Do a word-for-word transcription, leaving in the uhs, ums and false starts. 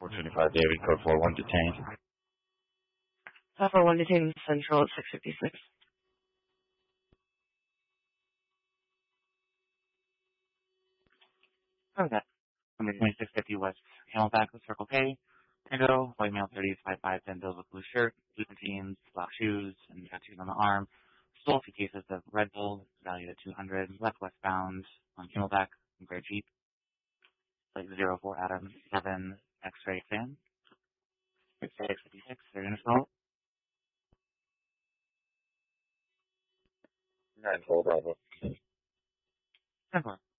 four twenty-five David, code four one detained. Uh, for one detained Central at six fifty-six. Okay. Number twenty-six fifty West Camelback with Circle K. Tango, white male thirties, five five, ten bills with blue shirt, blue jeans, black shoes, and tattoos on the arm. Stole a few cases of Red Bull, valued at two hundred, left westbound on Camelback, gray Jeep, like zero four Adam seven X-ray fan. six fifty-six, they're gonna assault. nine four Bravo. ten four.